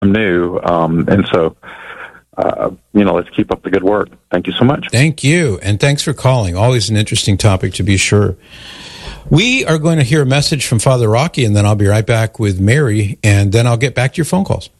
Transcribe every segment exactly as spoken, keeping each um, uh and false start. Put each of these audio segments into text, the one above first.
new. Um, and so, uh, you know, let's keep up the good work. Thank you so much. Thank you. And thanks for calling. Always an interesting topic, to be sure. We are going to hear a message from Father Rocky, and then I'll be right back with Mary, and then I'll get back to your phone calls.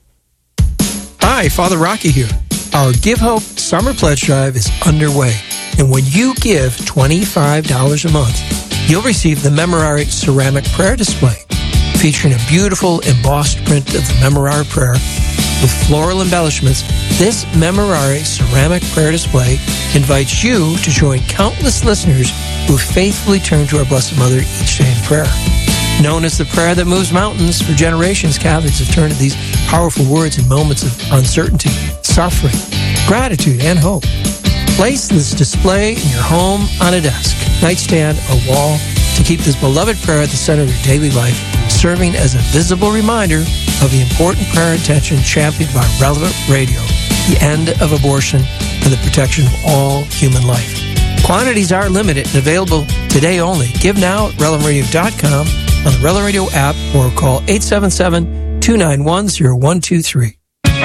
Hi, Father Rocky here. Our Give Hope Summer Pledge Drive is underway. And when you give twenty-five dollars a month, you'll receive the Memorare ceramic prayer display, featuring a beautiful embossed print of the Memorare prayer with floral embellishments. This Memorare ceramic prayer display invites you to join countless listeners who faithfully turn to our Blessed Mother each day in prayer. Known as the prayer that moves mountains, for generations Catholics have turned to these powerful words in moments of uncertainty, suffering, gratitude, and hope. Place this display in your home, on a desk, nightstand, or wall to keep this beloved prayer at the center of your daily life, serving as a visible reminder of the important prayer intention championed by Relevant Radio, the end of abortion and the protection of all human life. Quantities are limited and available today only. Give now at relevant radio dot com, on the Relevant Radio app, or call eight seven seven, two nine one, zero one two three.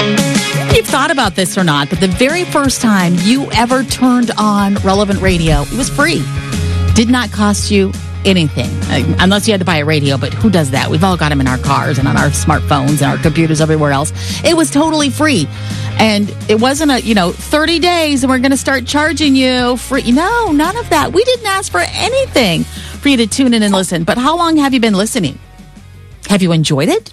You've thought about this or not, but the very first time you ever turned on Relevant Radio, it was free. Did not cost you anything, unless you had to buy a radio, but who does that? We've all got them in our cars and on our smartphones and our computers everywhere else. It was totally free. And it wasn't a, you know, thirty days and we're going to start charging you free. No, none of that. We didn't ask for anything for you to tune in and listen. But how long have you been listening? Have you enjoyed it?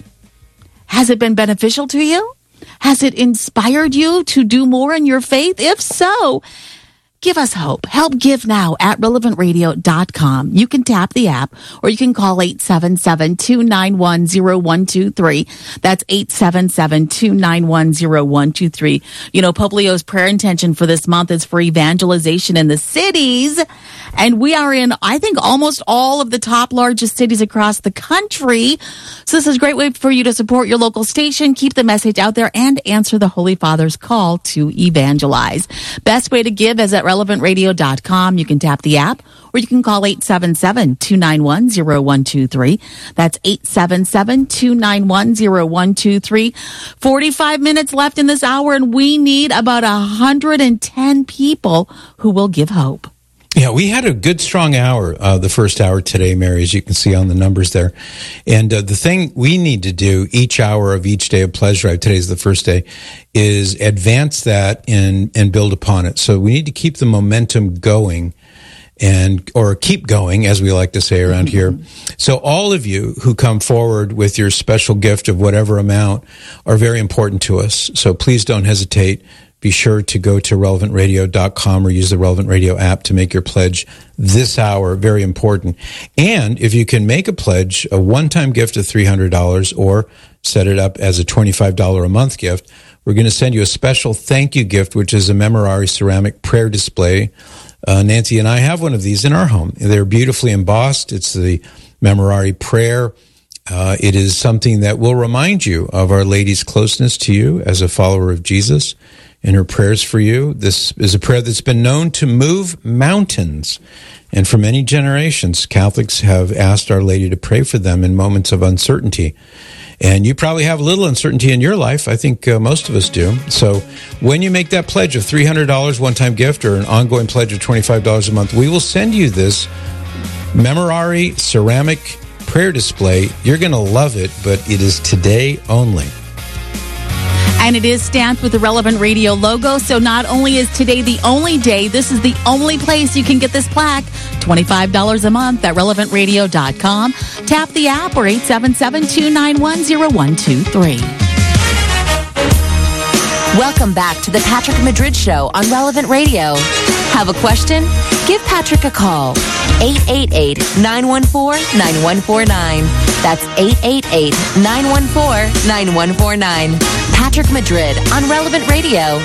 Has it been beneficial to you? Has it inspired you to do more in your faith? If so, give us hope. Help give now at relevant radio dot com. You can tap the app or you can call eight seven seven, two nine one, zero one two three. That's eight seven seven, two nine one, zero one two three. You know, Pope Leo's prayer intention for this month is for evangelization in the cities. And we are in, I think, almost all of the top largest cities across the country. So this is a great way for you to support your local station, keep the message out there, and answer the Holy Father's call to evangelize. Best way to give is at relevant radio dot com. You can tap the app or you can call eight seven seven, two nine one, zero one two three. That's eight seven seven, two nine one, zero one two three. forty-five minutes left in this hour, and we need about one hundred ten people who will give hope. Yeah, we had a good, strong hour, uh, the first hour today, Mary, as you can see on the numbers there. And uh, the thing we need to do each hour of each day of Pledge Drive, today's the first day, is advance that and, and build upon it. So we need to keep the momentum going, and or keep going, as we like to say around mm-hmm. here. So all of you who come forward with your special gift of whatever amount are very important to us. So please don't hesitate. Be sure to go to relevant radio dot com or use the Relevant Radio app to make your pledge this hour. Very important. And if you can make a pledge, a one-time gift of three hundred dollars, or set it up as a twenty-five dollars a month gift, we're going to send you a special thank you gift, which is a Memorare ceramic prayer display. Uh, Nancy and I have one of these in our home. They're beautifully embossed. It's the Memorare prayer. Uh, it is something that will remind you of Our Lady's closeness to you as a follower of Jesus and her prayers for you. This is a prayer that's been known to move mountains. And for many generations, Catholics have asked Our Lady to pray for them in moments of uncertainty. And you probably have a little uncertainty in your life. I think uh, most of us do. So when you make that pledge of three hundred dollars one-time gift or an ongoing pledge of twenty-five dollars a month, we will send you this Memorare ceramic prayer display. You're going to love it, but it is today only. And it is stamped with the Relevant Radio logo. So not only is today the only day, this is the only place you can get this plaque. twenty-five dollars a month at relevant radio dot com. Tap the app or eight seven seven, two nine one, zero one two three. Welcome back to the Patrick Madrid Show on Relevant Radio. Have a question? Give Patrick a call. eight eight eight, nine one four, nine one four nine. That's eight eight eight, nine one four, nine one four nine. Patrick Madrid on Relevant Radio.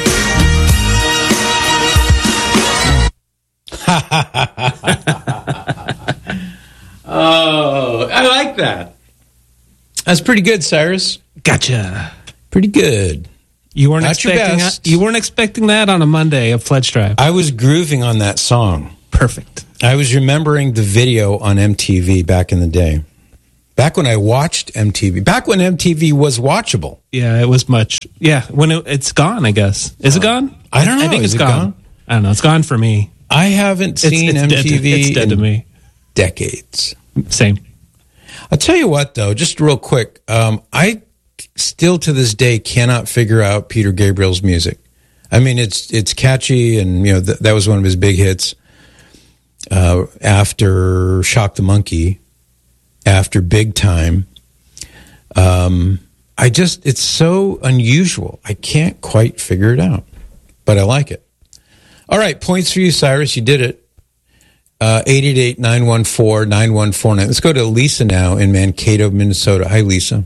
Oh, I like that. That's pretty good, Cyrus. Gotcha. Pretty good. You weren't Not expecting that. You weren't expecting that on a Monday of Pledge Drive. I was grooving on that song. Perfect. I was remembering the video on M T V back in the day. Back when I watched M T V. Back when M T V was watchable. Yeah, it was much. Yeah, when it, it's gone, I guess. Is it gone? I don't know. I think Is it's it gone. gone? I don't know. It's gone for me. I haven't It's, seen it's M T V dead to, it's dead to in me. decades. Same. I'll tell you what, though, just real quick. Um, I still to this day cannot figure out Peter Gabriel's music. I mean, it's it's catchy, and you know th- that was one of his big hits. Uh, after Shock the Monkey, after Big Time, um, I just it's so unusual. I can't quite figure it out, but I like it. All right, points for you, Cyrus. You did it. Uh, eight eight eight, nine one four, nine one four nine. Let's go to Lisa now in Mankato, Minnesota. Hi, Lisa.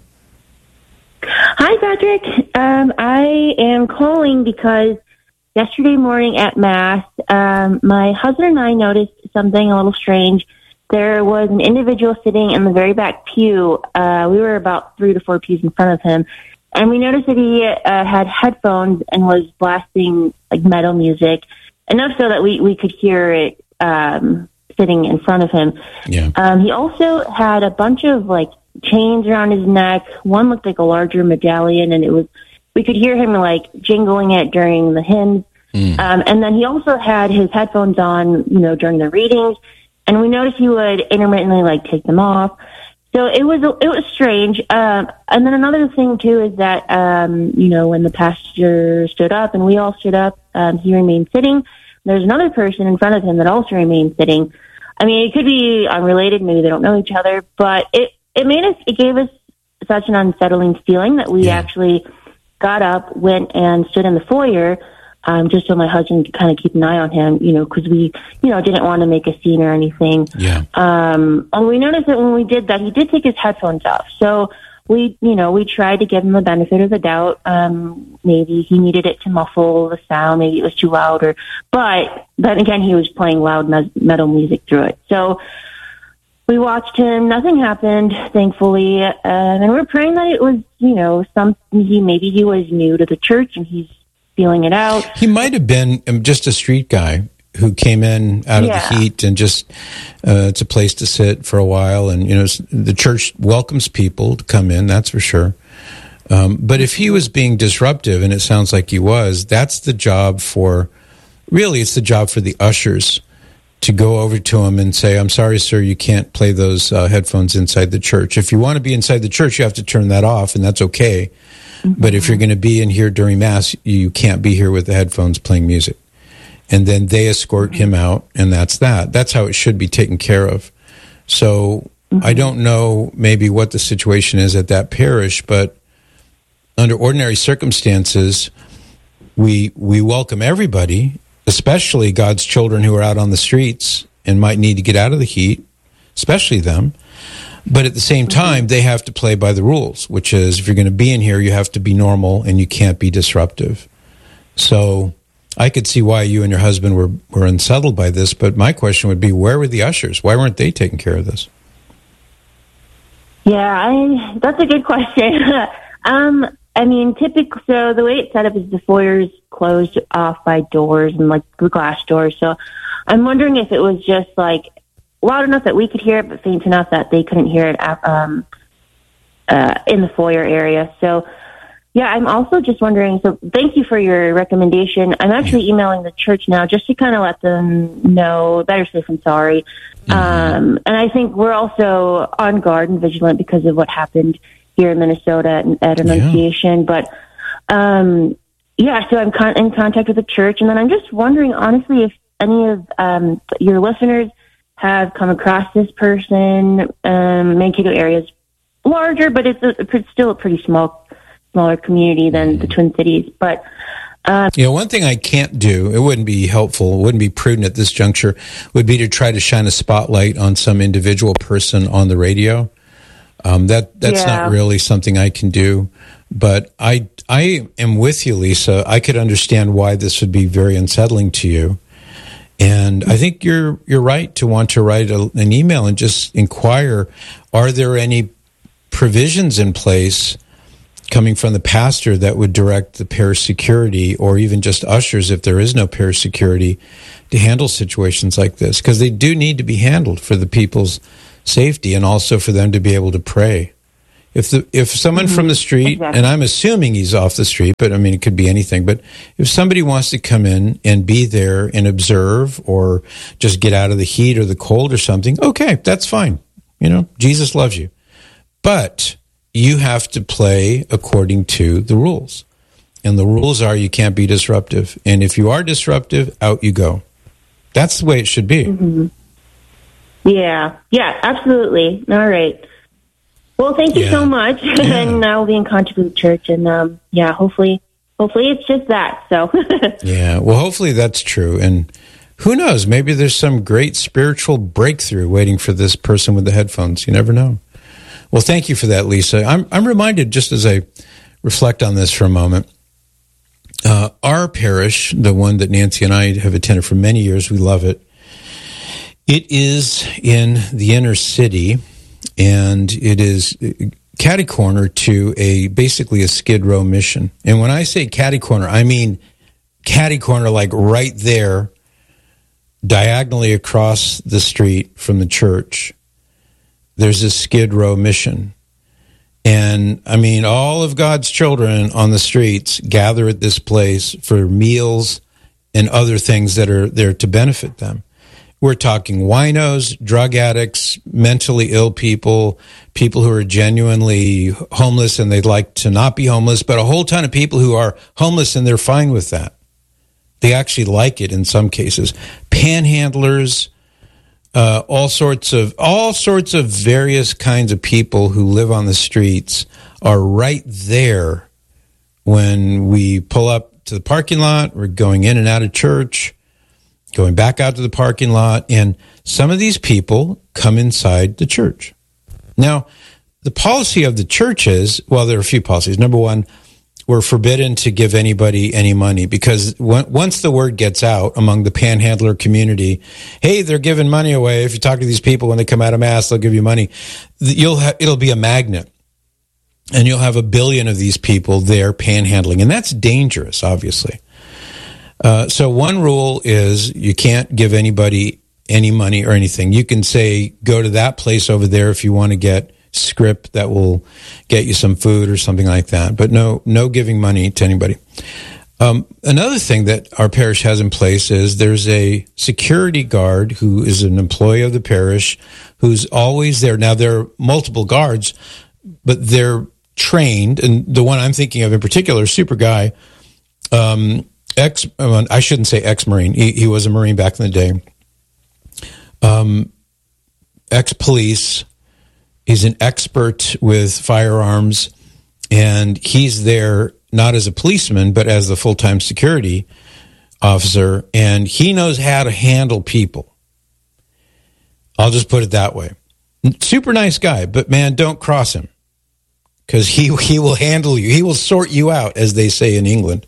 Hi, Patrick. Um, I am calling because yesterday morning at Mass, um, my husband and I noticed something a little strange. There was an individual sitting in the very back pew. Uh, we were about three to four pews in front of him, and we noticed that he uh, had headphones and was blasting like metal music, enough so that we, we could hear it um, sitting in front of him. Yeah. Um, he also had a bunch of like chains around his neck. One looked like a larger medallion, and it was we could hear him like jingling it during the hymns. Mm. Um, and then he also had his headphones on, you know, during the readings, and we noticed he would intermittently like take them off. So it was it was strange. Um, and then another thing too is that um, you know, when the pastor stood up and we all stood up, um, he remained sitting. There's another person in front of him that also remained sitting. I mean, it could be unrelated. Maybe they don't know each other, but it, it made us, it gave us such an unsettling feeling that we yeah. actually got up, went and stood in the foyer, um, just so my husband could kind of keep an eye on him, you know, because we, you know, didn't want to make a scene or anything. Yeah. Um, and we noticed that when we did that, he did take his headphones off. So we, you know, we tried to give him the benefit of the doubt. Um, maybe he needed it to muffle the sound. Maybe it was too loud, or, but then again, he was playing loud me- metal music through it. So we watched him. Nothing happened, thankfully. Uh, and we're praying that it was, you know, some, he, maybe he was new to the church and he's feeling it out. He might have been just a street guy who came in out of yeah. the heat and just, uh, it's a place to sit for a while. And, you know, the church welcomes people to come in, that's for sure. Um, but if he was being disruptive, and it sounds like he was, that's the job for, really, it's the job for the ushers to go over to him and say, I'm sorry, sir, you can't play those uh, headphones inside the church. If you want to be inside the church, you have to turn that off, and that's okay. Mm-hmm. But if you're going to be in here during Mass, you can't be here with the headphones playing music. And then they escort him out, and that's that. That's how it should be taken care of. So mm-hmm. I don't know maybe what the situation is at that parish, but under ordinary circumstances, we we welcome everybody, especially God's children who are out on the streets and might need to get out of the heat, especially them. But at the same time, they have to play by the rules, which is if you're going to be in here, you have to be normal and you can't be disruptive. So I could see why you and your husband were, were unsettled by this, but my question would be, where were the ushers? Why weren't they taking care of this? Yeah, I, that's a good question. um, I mean, typically, so the way it's set up is the foyer's closed off by doors and like the glass doors. So I'm wondering if it was just like loud enough that we could hear it, but faint enough that they couldn't hear it um, uh, in the foyer area. So yeah, I'm also just wondering, so thank you for your recommendation. I'm actually emailing the church now just to kind of let them know, better safe than sorry. Mm-hmm. Um, and I think we're also on guard and vigilant because of what happened here in Minnesota at, at Annunciation. Yeah. But, um, yeah, so I'm con- in contact with the church. And then I'm just wondering, honestly, if any of um, your listeners have come across this person. Um, Mankato area is larger, but it's, a, it's still a pretty small smaller community than the Twin Cities. But um, you know, one thing I can't do, it wouldn't be helpful, it wouldn't be prudent at this juncture, would be to try to shine a spotlight on some individual person on the radio. Um, that that's yeah. not really something I can do. But I I am with you, Lisa. I could understand why this would be very unsettling to you. And I think you're you're right to want to write a, an email and just inquire, are there any provisions in place coming from the pastor that would direct the parish security or even just ushers if there is no parish security to handle situations like this? Because they do need to be handled for the people's safety, and also for them to be able to pray. If the if someone mm-hmm. from the street, exactly. and I'm assuming he's off the street, but I mean, it could be anything, but if somebody wants to come in and be there and observe or just get out of the heat or the cold or something, okay, that's fine. You know, Jesus loves you. But you have to play according to the rules. And the rules are you can't be disruptive. And if you are disruptive, out you go. That's the way it should be. Mm-hmm. Yeah, yeah, absolutely. All right. Well, thank you yeah. so much, yeah. and I will be in contact with the church, and um, yeah, hopefully, hopefully it's just that. So, yeah, well, hopefully that's true, and who knows? Maybe there's some great spiritual breakthrough waiting for this person with the headphones. You never know. Well, thank you for that, Lisa. I'm I'm reminded, just as I reflect on this for a moment, uh, our parish, the one that Nancy and I have attended for many years, we love it. It is in the inner city. And it is catty corner to a basically a Skid Row mission. And when I say catty corner, I mean catty corner, like right there, diagonally across the street from the church. There's a Skid Row mission. And I mean, all of God's children on the streets gather at this place for meals and other things that are there to benefit them. We're talking winos, drug addicts, mentally ill people, people who are genuinely homeless and they'd like to not be homeless, but a whole ton of people who are homeless and they're fine with that. They actually like it in some cases. Panhandlers, uh, all sorts of all sorts of various kinds of people who live on the streets are right there when we pull up to the parking lot. We're going in and out of church, going back out to the parking lot, and some of these people come inside the church. Now, the policy of the church is, well, there are a few policies. Number one, we're forbidden to give anybody any money because once the word gets out among the panhandler community, hey, they're giving money away. If you talk to these people when they come out of Mass, they'll give you money. You'll ha- it'll be a magnet, and you'll have a billion of these people there panhandling, and that's dangerous, obviously. Uh, so one rule is you can't give anybody any money or anything. You can say, go to that place over there if you want to get script that will get you some food or something like that. But no, no giving money to anybody. Um, another thing that our parish has in place is there's a security guard who is an employee of the parish who's always there. Now, there are multiple guards, but they're trained. And the one I'm thinking of in particular, super guy, um, Ex, I shouldn't say ex-Marine. He, he was a Marine back in the day. Um, ex-police. He's an expert with firearms, and he's there not as a policeman, but as the full-time security officer, and he knows how to handle people. I'll just put it that way. Super nice guy, but man, don't cross him, because he, he will handle you. He will sort you out, as they say in England.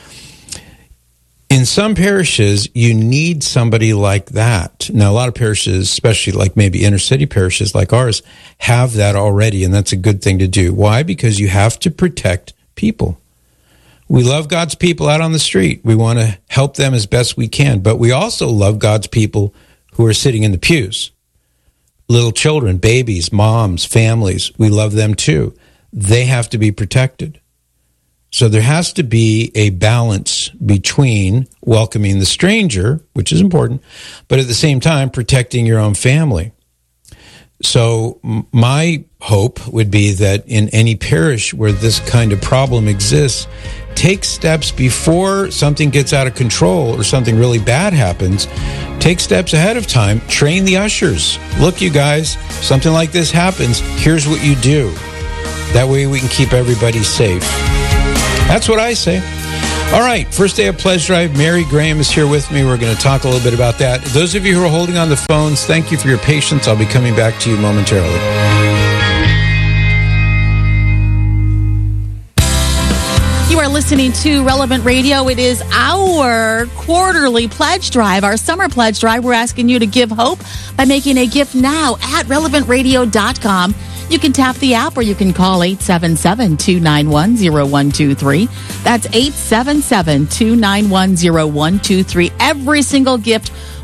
In some parishes, you need somebody like that. Now, a lot of parishes, especially like maybe inner city parishes like ours, have that already, and that's a good thing to do. Why? Because you have to protect people. We love God's people out on the street. We want to help them as best we can, but we also love God's people who are sitting in the pews. Little children, babies, moms, families, we love them too. They have to be protected. So there has to be a balance between welcoming the stranger, which is important, but at the same time, protecting your own family. So my hope would be that in any parish where this kind of problem exists, take steps before something gets out of control or something really bad happens. Take steps ahead of time. Train the ushers. Look, you guys, something like this happens. Here's what you do. That way we can keep everybody safe. That's what I say. All right, first day of Pledge Drive. Mary Graham is here with me. We're going to talk a little bit about that. Those of you who are holding on the phones, thank you for your patience. I'll be coming back to you momentarily. You are listening to Relevant Radio. It is our quarterly pledge drive, our summer pledge drive. We're asking you to give hope by making a gift now at relevant radio dot com. You can tap the app or you can call eight seven seven, two nine one, zero one two three. That's eight seven seven, two nine one, zero one two three. Every single gift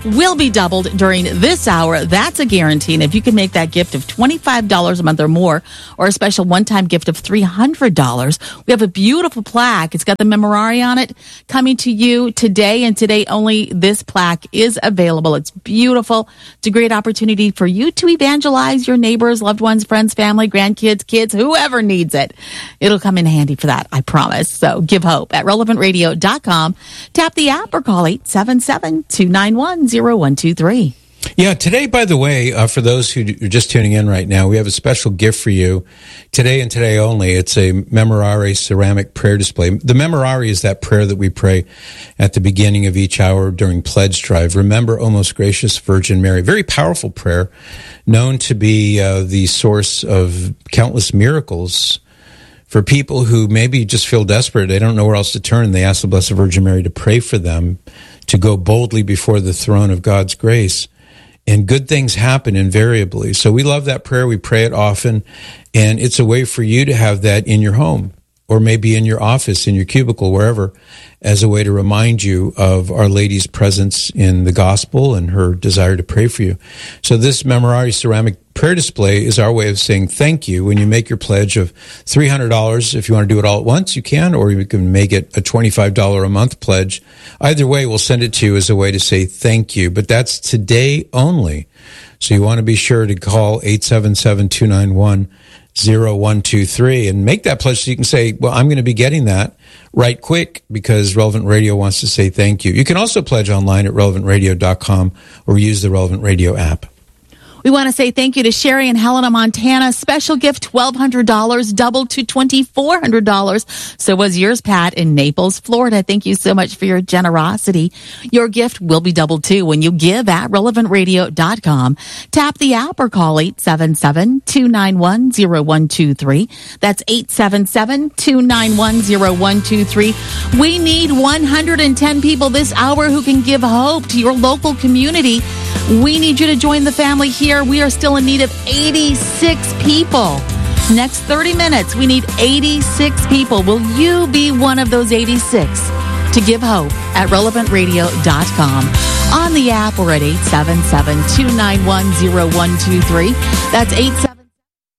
will be doubled during this hour. That's a guarantee. And if you can make that gift of twenty-five dollars a month or more, or a special one-time gift of three hundred dollars, we have a beautiful plaque. It's got the memorare on it coming to you today and today only. This plaque is available. It's beautiful. It's a great opportunity for you to evangelize your neighbors, loved ones, friends, family, grandkids, kids, whoever needs it. It'll come in handy for that, I promise. So give hope at relevant radio dot com. Tap the app or call eight seven seven, two nine one, zero one two three. Yeah, today, by the way, uh, for those who are just tuning in right now, we have a special gift for you today and today only. It's a Memorare ceramic prayer display. The Memorare is that prayer that we pray at the beginning of each hour during Pledge Drive. Remember, O most gracious Virgin Mary. Very powerful prayer, known to be uh, the source of countless miracles for people who maybe just feel desperate. They don't know where else to turn. They ask the Blessed Virgin Mary to pray for them, to go boldly before the throne of God's grace. And good things happen invariably. So we love that prayer. We pray it often. And it's a way for you to have that in your home, or maybe in your office, in your cubicle, wherever, as a way to remind you of Our Lady's presence in the gospel and her desire to pray for you. So this Memorare ceramic prayer display is our way of saying thank you. When you make your pledge of three hundred dollars, if you want to do it all at once, you can, or you can make it a twenty-five dollars a month pledge. Either way, we'll send it to you as a way to say thank you. But that's today only. So you want to be sure to call eight seven seven, two nine one, zero one two three and make that pledge so you can say, well, I'm going to be getting that right quick because Relevant Radio wants to say thank you. You can also pledge online at relevant radio dot com or use the Relevant Radio app. We want to say thank you to Sherry in Helena, Montana. Special gift, twelve hundred dollars, doubled to twenty-four hundred dollars. So was yours, Pat, in Naples, Florida. Thank you so much for your generosity. Your gift will be doubled, too, when you give at relevant radio dot com. Tap the app or call eight seven seven, two nine one, zero one two three. That's eight seven seven, two nine one, zero one two three. We need one hundred ten people this hour who can give hope to your local community. We need you to join the family here. We are still in need of eighty-six people. Next thirty minutes, we need eighty-six people. Will you be one of those eighty-six to give hope at relevant radio dot com? On the app or at eight seven seven, two nine one, zero one two three. That's eight seven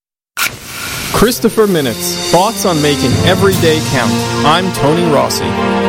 seven. Christopher Minutes, thoughts on making every day count. I'm Tony Rossi.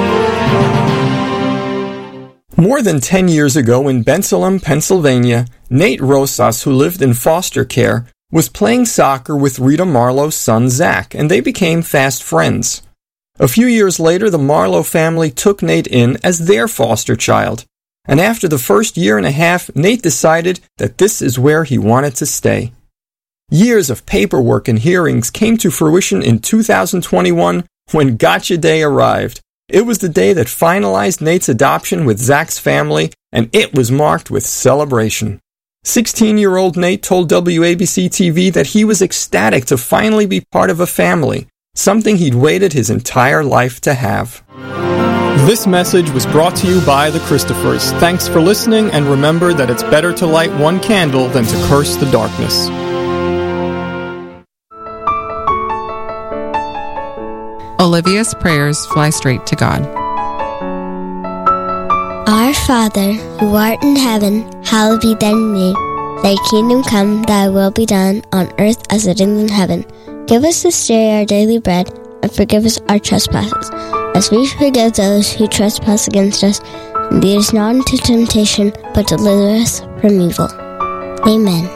More than ten years ago in Bensalem, Pennsylvania, Nate Rosas, who lived in foster care, was playing soccer with Rita Marlowe's son Zach, and they became fast friends. A few years later, the Marlowe family took Nate in as their foster child, and after the first year and a half, Nate decided that this is where he wanted to stay. Years of paperwork and hearings came to fruition in two thousand twenty-one when Gotcha Day arrived. It was the day that finalized Nate's adoption with Zach's family, and it was marked with celebration. sixteen-year-old Nate told W A B C T V that he was ecstatic to finally be part of a family, something he'd waited his entire life to have. This message was brought to you by the Christophers. Thanks for listening, and remember that it's better to light one candle than to curse the darkness. Olivia's prayers fly straight to God. Our Father, who art in heaven, hallowed be thy name. Thy kingdom come, thy will be done, on earth as it is in heaven. Give us this day our daily bread, and forgive us our trespasses, as we forgive those who trespass against us. And lead us not into temptation, but deliver us from evil. Amen.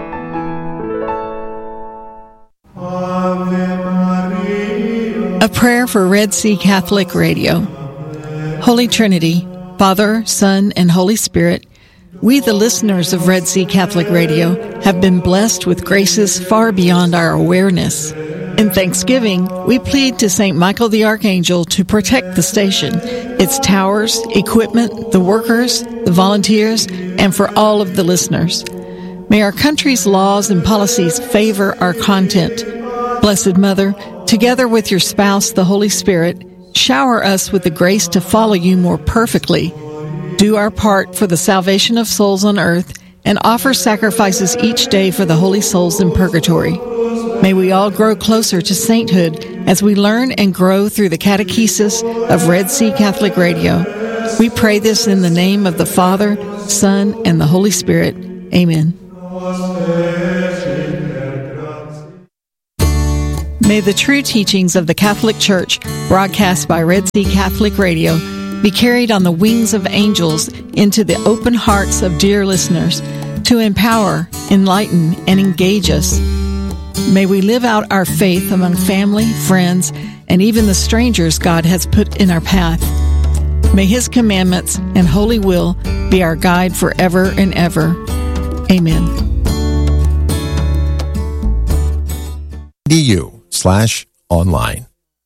A prayer for Red Sea Catholic Radio. Holy Trinity, Father, Son, and Holy Spirit, we, the listeners of Red Sea Catholic Radio, have been blessed with graces far beyond our awareness. In thanksgiving, we plead to Saint Michael the Archangel to protect the station, its towers, equipment, the workers, the volunteers, and for all of the listeners. May our country's laws and policies favor our content. Blessed Mother, together with your spouse, the Holy Spirit, shower us with the grace to follow you more perfectly, do our part for the salvation of souls on earth, and offer sacrifices each day for the holy souls in purgatory. May we all grow closer to sainthood as we learn and grow through the catechesis of Red Sea Catholic Radio. We pray this in the name of the Father, Son, and the Holy Spirit. Amen. May the true teachings of the Catholic Church, broadcast by Red Sea Catholic Radio, be carried on the wings of angels into the open hearts of dear listeners to empower, enlighten, and engage us. May we live out our faith among family, friends, and even the strangers God has put in our path. May His commandments and holy will be our guide forever and ever. Amen. D U slash online.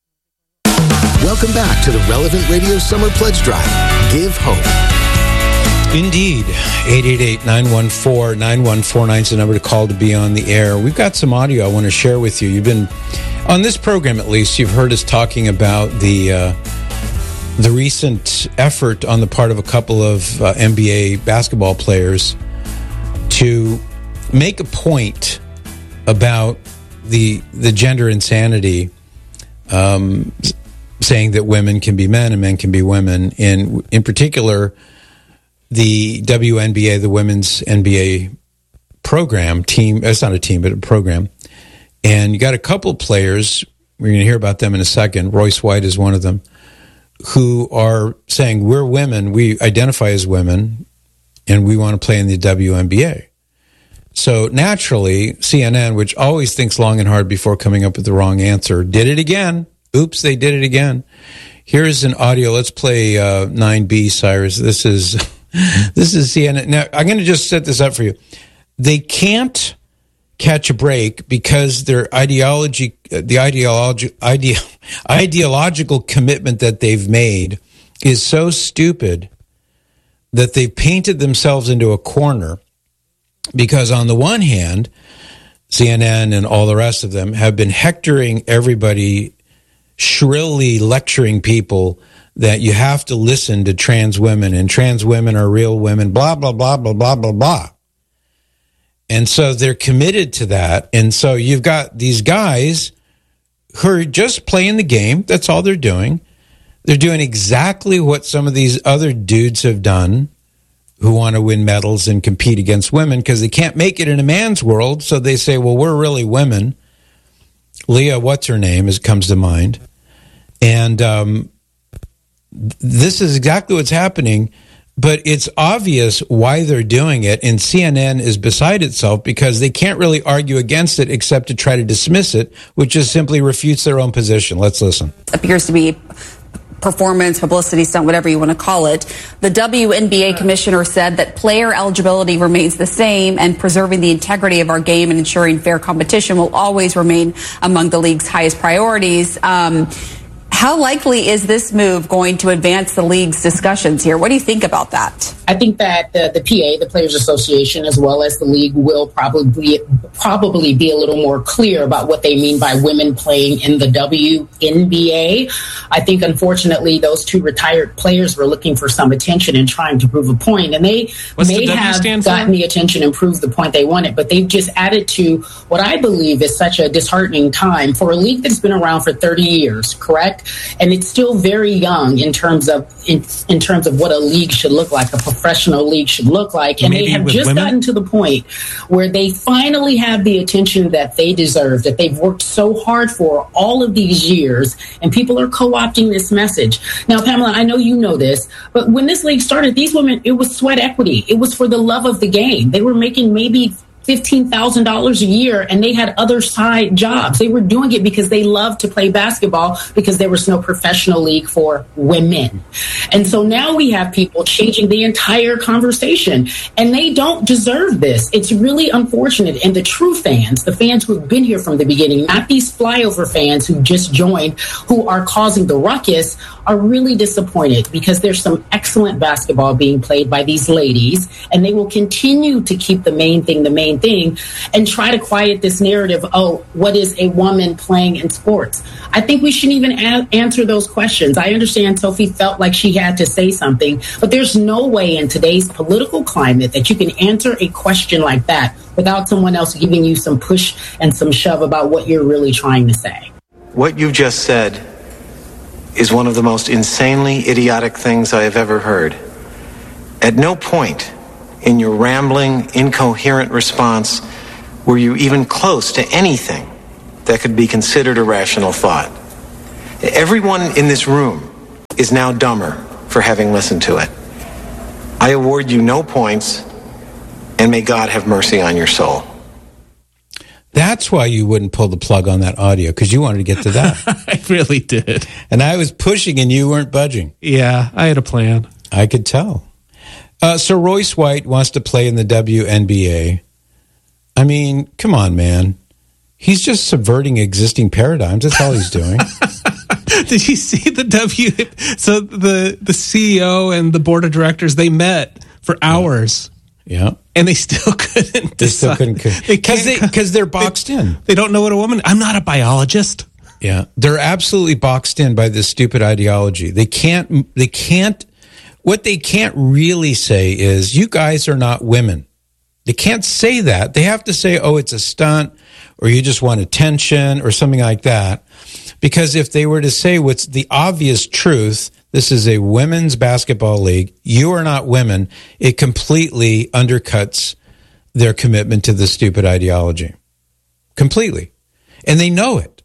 Welcome back to the Relevant Radio Summer Pledge Drive. Give hope. Indeed. eight eight eight, nine one four, nine one four nine is the number to call to be on the air. We've got some audio I want to share with you. You've been, on this program at least, you've heard us talking about the uh, the recent effort on the part of a couple of uh, N B A basketball players to make a point about the the gender insanity, um, saying that women can be men and men can be women. And in particular, the W N B A, the Women's N B A program, team, it's not a team, but a program. And you got a couple of players, we're going to hear about them in a second, Royce White is one of them, who are saying, we're women, we identify as women, and we want to play in the W N B A. So naturally, C N N, which always thinks long and hard before coming up with the wrong answer, did it again. Oops, they did it again. Here's an audio. Let's play uh, nine B, Cyrus. This is this is C N N. Now, I'm going to just set this up for you. They can't catch a break because their ideology, the ideology, idea, ideological commitment that they've made is so stupid that they've painted themselves into a corner. Because on the one hand, C N N and all the rest of them have been hectoring everybody, shrilly lecturing people that you have to listen to trans women and trans women are real women, blah, blah, blah, blah, blah, blah, blah. And so they're committed to that. And so you've got these guys who are just playing the game. That's all they're doing. They're doing exactly what some of these other dudes have done who want to win medals and compete against women because they can't make it in a man's world. So they say, well, we're really women. Leah, what's her name, as comes to mind. And um, this is exactly what's happening, but it's obvious why they're doing it. And C N N is beside itself because they can't really argue against it except to try to dismiss it, which just simply refutes their own position. Let's listen. Appears to be performance, publicity stunt, whatever you want to call it. The W N B A commissioner said that player eligibility remains the same and preserving the integrity of our game and ensuring fair competition will always remain among the league's highest priorities. Um, how likely is this move going to advance the league's discussions here? What do you think about that? I think that the, the P A, the Players Association, as well as the league will probably probably be a little more clear about what they mean by women playing in the W N B A. I think, unfortunately, those two retired players were looking for some attention and trying to prove a point, and they What's may the have stand gotten for? the attention and proved the point they wanted, but they've just added to what I believe is such a disheartening time for a league that's been around for thirty years, correct? And it's still very young in terms of in, in terms of what a league should look like, a professional league should look like. And Maybe they have with just women? gotten to the point where they finally have the attention that they deserve, that they've worked so hard for all of these years, and people are co-opting this message. Now, Pamela, I know you know this, but when this league started, these women, it was sweat equity. It was for the love of the game. They were making maybe fifteen thousand dollars a year, and they had other side jobs. They were doing it because they loved to play basketball because there was no professional league for women. And so now we have people changing the entire conversation, and they don't deserve this. It's really unfortunate. And the true fans, the fans who have been here from the beginning, not these flyover fans who just joined, who are causing the ruckus, are really disappointed because there's some excellent basketball being played by these ladies, and they will continue to keep the main thing the main thing and try to quiet this narrative, oh, what is a woman playing in sports? I think we shouldn't even a- answer those questions. I understand Sophie felt like she had to say something, but there's no way in today's political climate that you can answer a question like that without someone else giving you some push and some shove about what you're really trying to say. What you just said is one of the most insanely idiotic things I have ever heard. At no point in your rambling, incoherent response were you even close to anything that could be considered a rational thought. Everyone in this room is now dumber for having listened to it. I award you no points, and may God have mercy on your soul. That's why you wouldn't pull the plug on that audio, because you wanted to get to that. I really did. And I was pushing and you weren't budging. Yeah, I had a plan. I could tell. Uh, so Royce White wants to play in the W N B A. I mean, come on, man. He's just subverting existing paradigms. That's all he's doing. Did you see the W? So the, the C E O and the board of directors, they met for hours. Yeah. And they still couldn't decide. They still couldn't. Because they, because they're boxed they, in. They don't know what a woman... I'm not a biologist. Yeah. They're absolutely boxed in by this stupid ideology. They can't... They can't... What they can't really say is, you guys are not women. They can't say that. They have to say, oh, it's a stunt, or you just want attention, or something like that. Because if they were to say what's the obvious truth, this is a women's basketball league, you are not women, it completely undercuts their commitment to this stupid ideology. Completely. And they know it.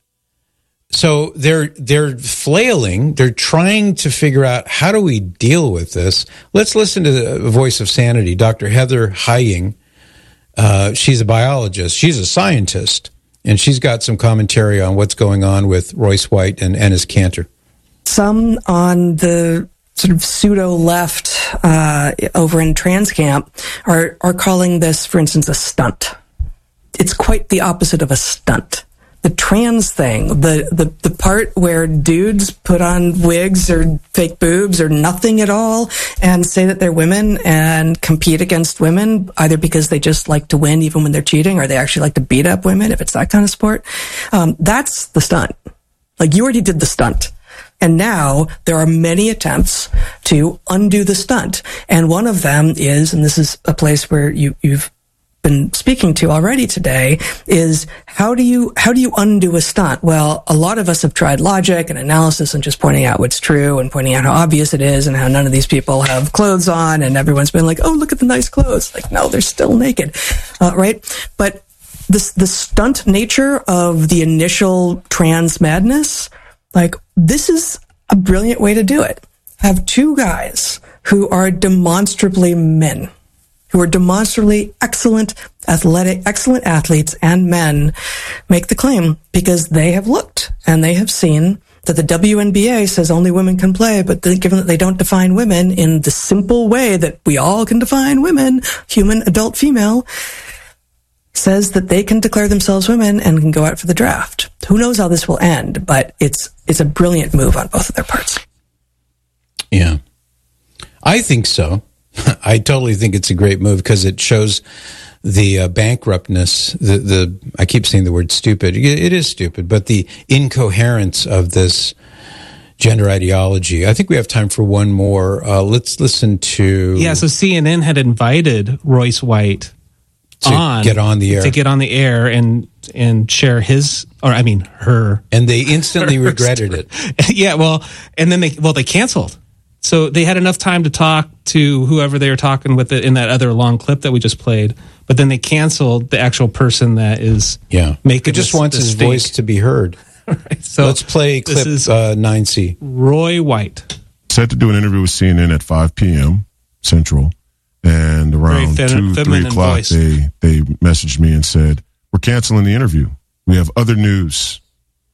So they're they're flailing. They're trying to figure out, how do we deal with this? Let's listen to the voice of sanity, Doctor Heather Heying. Uh, she's a biologist. She's a scientist. And she's got some commentary on what's going on with Royce White and Enes Kanter. Some on the sort of pseudo-left uh, over in trans camp are, are calling this, for instance, a stunt. It's quite the opposite of a stunt. The trans thing, the, the, the part where dudes put on wigs or fake boobs or nothing at all and say that they're women and compete against women, either because they just like to win even when they're cheating, or they actually like to beat up women if it's that kind of sport. Um, that's the stunt. Like, you already did the stunt. And now there are many attempts to undo the stunt. And one of them is, and this is a place where you, you've been speaking to already today, is how do you how do you undo a stunt? Well, a lot of us have tried logic and analysis and just pointing out what's true and pointing out how obvious it is and how none of these people have clothes on, and everyone's been like, oh, look at the nice clothes. Like, no, they're still naked, uh, right? But this the stunt nature of the initial trans madness, like, this is a brilliant way to do it. Have two guys who are demonstrably men, who are demonstrably excellent, athletic, excellent athletes and men, make the claim, because they have looked and they have seen that the W N B A says only women can play, but then, given that they don't define women in the simple way that we all can define women, human, adult, female, says that they can declare themselves women and can go out for the draft. Who knows how this will end, but it's it's a brilliant move on both of their parts. Yeah. I think so. I totally think it's a great move, because it shows the uh, bankruptness, the, the, I keep saying the word stupid. It is stupid, but the incoherence of this gender ideology. I think we have time for one more. Uh, let's listen to... Yeah, so C N N had invited Royce White to on, get on the air. To get on the air and and share his, or I mean, her. And they instantly regretted story. it. Yeah, well, and then they, well, they canceled. So they had enough time to talk to whoever they were talking with in that other long clip that we just played, but then they canceled the actual person that is yeah. making. He just this, wants this his stink. voice to be heard. Right, so let's play clip uh, nine C. Roy White. Set to do an interview with C N N at five p.m. Central, and around fem- two, three o'clock, voice. they they messaged me and said, "We're canceling the interview. We have other news."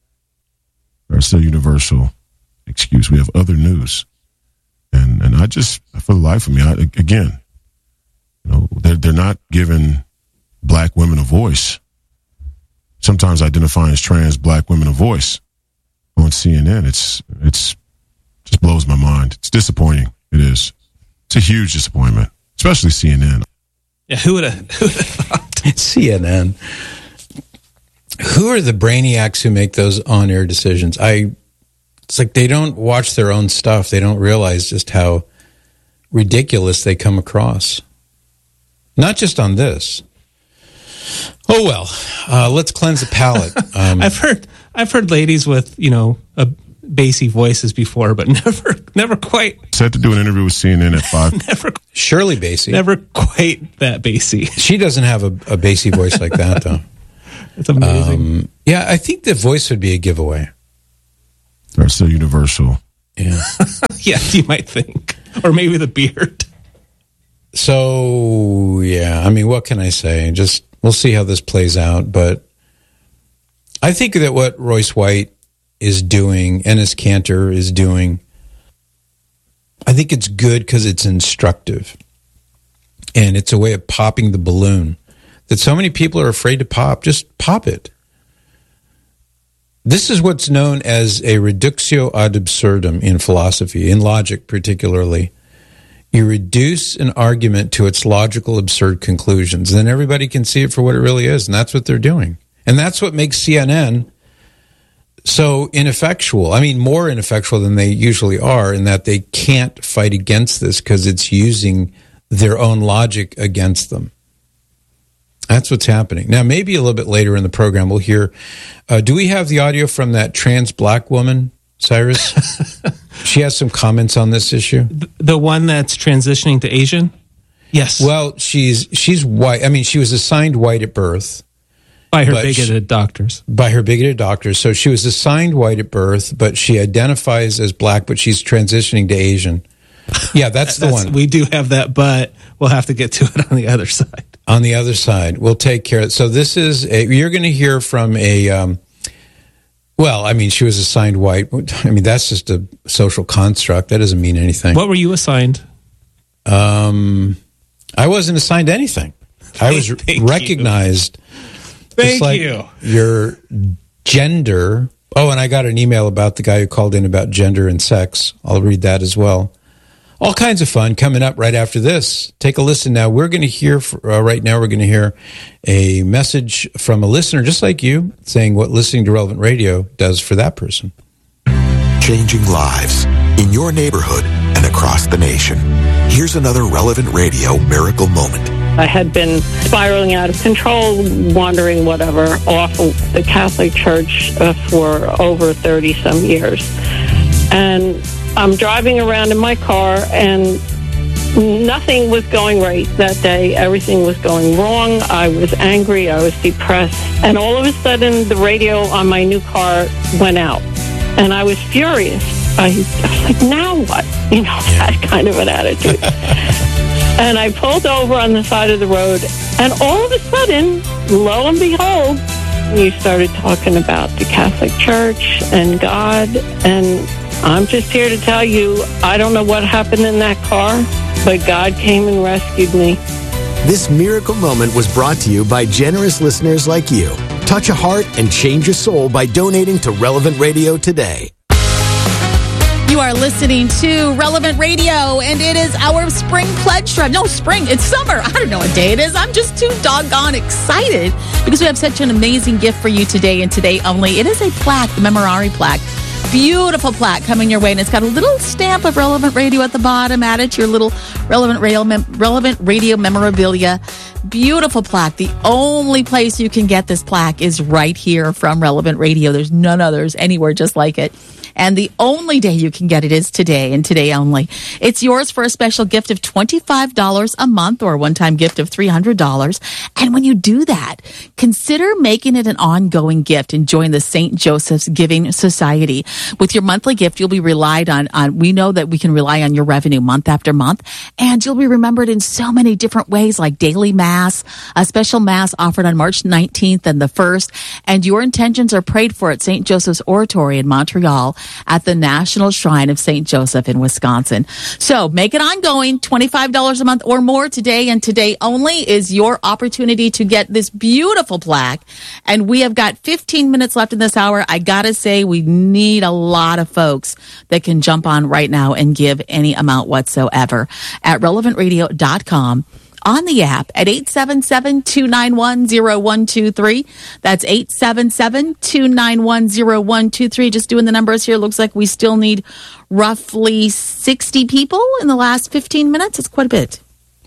That's a universal excuse. We have other news. And and I just, for the life of me, I, again, you know, they're, they're not giving black women a voice. Sometimes identifying as trans black women a voice on C N N. It's it's just blows my mind. It's disappointing. It is. It's a huge disappointment, especially C N N. Yeah, who would have thought? C N N. Who are the brainiacs who make those on-air decisions? I. It's like they don't watch their own stuff. They don't realize just how ridiculous they come across. Not just on this. Oh, well, uh, let's cleanse the palate. Um, I've heard I've heard ladies with, you know, a, bassy voices before, but never, never quite. Set to do an interview with C N N at five. Never, Shirley Bassey. never quite that bassy. She doesn't have a, a bassy voice like that, though. It's amazing. Um, yeah, I think the voice would be a giveaway. Or so universal. Yeah. Yeah, you might think. Or maybe the beard. So, yeah, I mean, what can I say? Just, we'll see how this plays out. But I think that what Royce White is doing, Enes Kanter is doing, I think it's good because it's instructive. And it's a way of popping the balloon that so many people are afraid to pop. Just pop it. This is what's known as a reductio ad absurdum in philosophy, in logic particularly. You reduce an argument to its logical, absurd conclusions, and then everybody can see it for what it really is, and that's what they're doing. And that's what makes C N N so ineffectual. I mean, more ineffectual than they usually are, in that they can't fight against this because it's using their own logic against them. That's what's happening. Now, maybe a little bit later in the program, we'll hear, uh, do we have the audio from that trans black woman, Cyrus? She has some comments on this issue. The, the one that's transitioning to Asian? Yes. Well, she's she's white. I mean, she was assigned white at birth. By her bigoted she, doctors. By her bigoted doctors. So she was assigned white at birth, but she identifies as black, but she's transitioning to Asian. Yeah, that's the that's, one. We do have that, but we'll have to get to it on the other side. On the other side. We'll take care of it. So this is, a, you're going to hear from a, um, well, I mean, she was assigned white. I mean, that's just a social construct. That doesn't mean anything. What were you assigned? Um, I wasn't assigned anything. I was Thank recognized. You. Thank like you. Your gender. Oh, and I got an email about the guy who called in about gender and sex. I'll read that as well. All kinds of fun coming up right after this. Take a listen now. We're going to hear, uh, right now, we're going to hear a message from a listener just like you saying what listening to Relevant Radio does for that person. Changing lives in your neighborhood and across the nation. Here's another Relevant Radio miracle moment. I had been spiraling out of control, wandering whatever off of the Catholic Church uh, for over thirty some years. And I'm driving around in my car, and nothing was going right that day. Everything was going wrong. I was angry. I was depressed. And all of a sudden, the radio on my new car went out. And I was furious. I, I was like, now what? You know, that kind of an attitude. And I pulled over on the side of the road, and all of a sudden, lo and behold, you started talking about the Catholic Church and God, and I'm just here to tell you, I don't know what happened in that car, but God came and rescued me. This miracle moment was brought to you by generous listeners like you. Touch a heart and change a soul by donating to Relevant Radio today. You are listening to Relevant Radio, and it is our spring pledge drive. No, spring, it's summer. I don't know what day it is. I'm just too doggone excited because we have such an amazing gift for you today and today only. It is a plaque, the Memorare plaque. Beautiful plaque coming your way, and it's got a little stamp of Relevant Radio at the bottom. Add it to your little Relevant Radio, mem- Relevant Radio memorabilia. Beautiful plaque. The only place you can get this plaque is right here from Relevant Radio. There's none others anywhere just like it. And the only day you can get it is today and today only. It's yours for a special gift of twenty-five dollars a month or a one-time gift of three hundred dollars. And when you do that, consider making it an ongoing gift and join the Saint Joseph's Giving Society. With your monthly gift, you'll be relied on, on. We know that we can rely on your revenue month after month, and you'll be remembered in so many different ways, like daily mass, a special mass offered on March nineteenth and the first, and your intentions are prayed for at Saint Joseph's Oratory in Montreal at the National Shrine of Saint Joseph in Wisconsin. So make it ongoing, twenty-five dollars a month or more today, and today only is your opportunity to get this beautiful plaque. And we have got fifteen minutes left in this hour. I gotta say, we need a lot of folks that can jump on right now and give any amount whatsoever at relevant radio dot com. On the app at eight seven seven, two nine one, zero one two three. That's eight seven seven, two nine one, zero one two three. Just doing the numbers here. Looks like we still need roughly sixty people in the last fifteen minutes. It's quite a bit.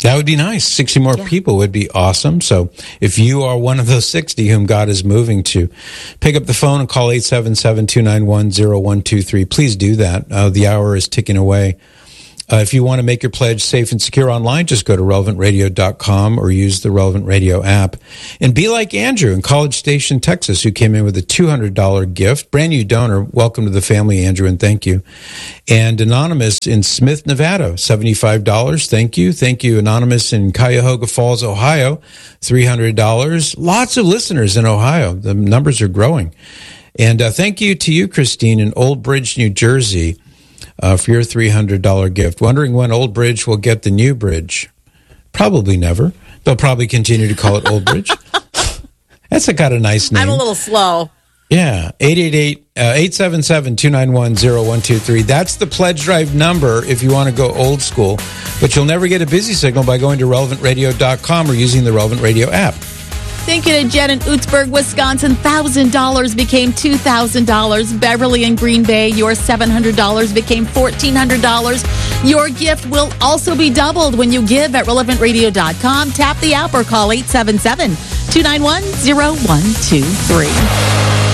That would be nice. sixty more yeah. people would be awesome. So if you are one of those sixty whom God is moving to, pick up the phone and call eight seven seven, two nine one, zero one two three. Please do that. Uh, the hour is ticking away. Uh, if you want to make your pledge safe and secure online, just go to relevant radio dot com or use the Relevant Radio app. And be like Andrew in College Station, Texas, who came in with a two hundred dollars gift. Brand new donor. Welcome to the family, Andrew, and thank you. And Anonymous in Smith, Nevada, seventy-five dollars. Thank you. Thank you, Anonymous in Cuyahoga Falls, Ohio, three hundred dollars. Lots of listeners in Ohio. The numbers are growing. And uh, thank you to you, Christine, in Old Bridge, New Jersey, Uh, for your three hundred dollars gift. Wondering when Old Bridge will get the new bridge? Probably never. They'll probably continue to call it Old Bridge. That's a kind of nice name. I'm a little slow. Yeah, eight eight eight, eight seven seven, two nine one, zero one two three. That's the pledge drive number if you want to go old school. But you'll never get a busy signal by going to relevant radio dot com or using the Relevant Radio app. Thank you to Jen in Utzberg, Wisconsin. one thousand dollars became two thousand dollars. Beverly in Green Bay, your seven hundred dollars became fourteen hundred dollars. Your gift will also be doubled when you give at relevant radio dot com. Tap the app or call eight seven seven, two nine one, zero one two three.